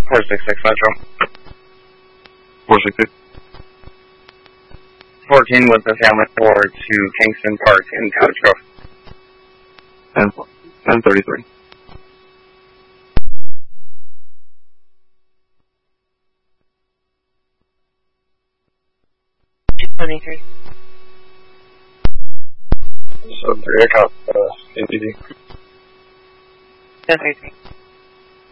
466 Metro. 466. 14 with the family forward to Kingston Park in Cottage Grove. 1033. 23. So 3 o'clock, APD. 1033.